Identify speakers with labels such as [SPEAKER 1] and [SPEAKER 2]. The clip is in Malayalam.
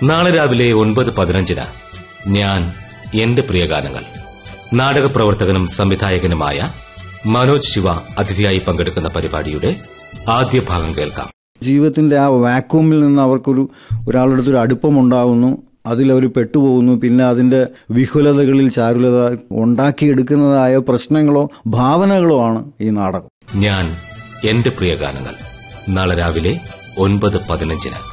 [SPEAKER 1] നാളെ രാവിലെ 9:15 ഞാൻ എന്റെ പ്രിയഗാനങ്ങൾ. നാടക പ്രവർത്തകനും സംവിധായകനുമായ മനോജ് ശിവ അതിഥിയായി പങ്കെടുക്കുന്ന പരിപാടിയുടെ ആദ്യ ഭാഗം കേൾക്കാം.
[SPEAKER 2] ജീവിതത്തിന്റെ ആ വാക്യൂമിൽ നിന്ന് ഒരാളുടെ അടുത്തൊരു അടുപ്പമുണ്ടാകുന്നു, അതിലവർ പെട്ടുപോകുന്നു. പിന്നെ അതിന്റെ വിഹുലതകളിൽ ചാരുലത ഉണ്ടാക്കിയെടുക്കുന്നതായ പ്രശ്നങ്ങളോ ഭാവനകളോ ആണ് ഈ നാടകം.
[SPEAKER 1] ഞാൻ എന്റെ പ്രിയഗാനങ്ങൾ നാളെ രാവിലെ 9:15.